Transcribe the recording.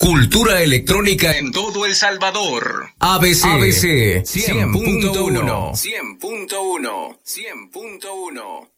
Cultura electrónica en todo El Salvador. ABC 100.1. 100.1. 100.1.